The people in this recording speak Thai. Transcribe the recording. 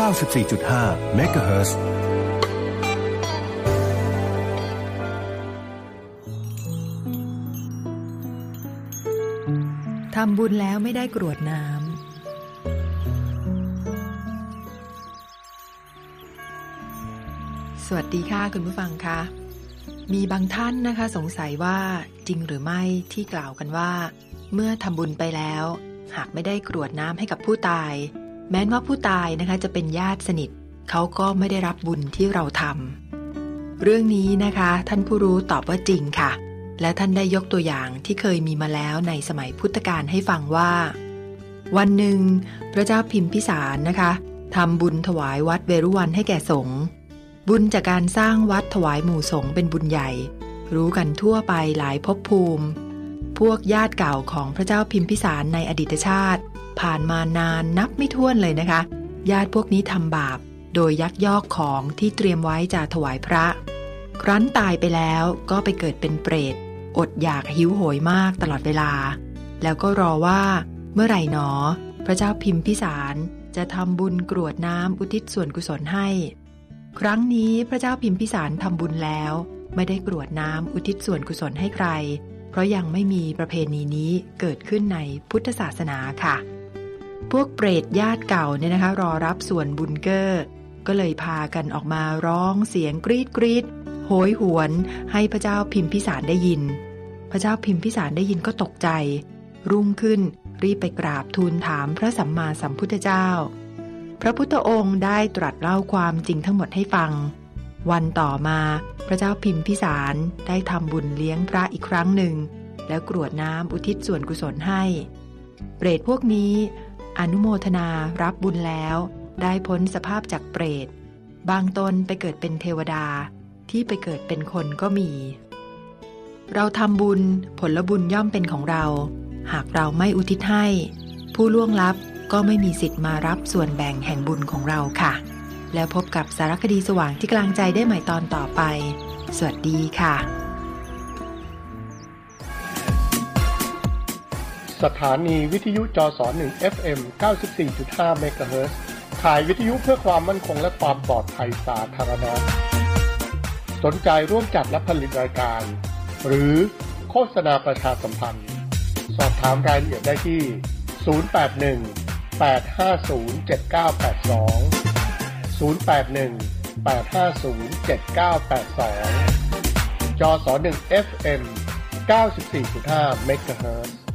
94.5 เมกะเฮิรตซ์ทำบุญแล้วไม่ได้กรวดน้ำสวัสดีค่ะคุณผู้ฟังคะมีบางท่านนะคะสงสัยว่าจริงหรือไม่ที่กล่าวกันว่าเมื่อทำบุญไปแล้วหากไม่ได้กรวดน้ำให้กับผู้ตายแม้ว่าผู้ตายนะคะจะเป็นญาติสนิทเขาก็ไม่ได้รับบุญที่เราทำเรื่องนี้นะคะท่านผู้รู้ตอบว่าจริงค่ะและท่านได้ยกตัวอย่างที่เคยมีมาแล้วในสมัยพุทธกาลให้ฟังว่าวันหนึ่งพระเจ้าพิมพิสารนะคะทำบุญถวายวัดเวรุวันให้แก่สงฆ์บุญจากการสร้างวัดถวายหมู่สงฆ์เป็นบุญใหญ่รู้กันทั่วไปหลายภพภูมิพวกญาติเก่าของพระเจ้าพิมพิสารในอดีตชาติผ่านมานานนับไม่ถ้วนเลยนะคะญาติพวกนี้ทำบาปโดยยักยอกของที่เตรียมไว้จะถวายพระครั้นตายไปแล้วก็ไปเกิดเป็นเปรตอดอยากหิวโหยมากตลอดเวลาแล้วก็รอว่าเมื่อไหร่หนอพระเจ้าพิมพิสารจะทำบุญกรวดน้ำอุทิศส่วนกุศลให้ครั้งนี้พระเจ้าพิมพิสารทำบุญแล้วไม่ได้กรวดน้ำอุทิศส่วนกุศลให้ใครเพราะยังไม่มีประเพณีนี้เกิดขึ้นในพุทธศาสนาค่ะพวกเปรตญาติเก่าเนี่ยนะคะรอรับส่วนบุญเก้อก็เลยพากันออกมาร้องเสียงกรีดกรีดโหยหวนให้พระเจ้าพิมพิสารได้ยินพระเจ้าพิมพิสารได้ยินก็ตกใจรุ่งขึ้นรีบไปกราบทูลถามพระสัมมาสัมพุทธเจ้าพระพุทธองค์ได้ตรัสเล่าความจริงทั้งหมดให้ฟังวันต่อมาพระเจ้าพิมพิสารได้ทำบุญเลี้ยงพระอีกครั้งหนึ่งแล้วกรวดน้ำอุทิศส่วนกุศลให้เปรตพวกนี้อนุโมทนารับบุญแล้วได้พ้นสภาพจากเปรตบางตนไปเกิดเป็นเทวดาที่ไปเกิดเป็นคนก็มีเราทำบุญผลบุญย่อมเป็นของเราหากเราไม่อุทิศให้ผู้ล่วงลับก็ไม่มีสิทธิ์มารับส่วนแบ่งแห่งบุญของเราค่ะแล้วพบกับสารคดีสว่างที่กลางใจได้ใหม่ตอนต่อไปสวัสดีค่ะสถานีวิทยุจส1 FM 94.5 เมกะเฮิรตซ์ถ่ายวิทยุเพื่อความมั่นคงและความปลอดภัยสาธารณะสนใจร่วมจัดและผลิตรายการหรือโฆษณาประชาสัมพันธ์สอบถามรายละเอียดได้ที่081 850 7982 081 850 7982 จส1 FM 94.5 เมกะเฮิรตซ์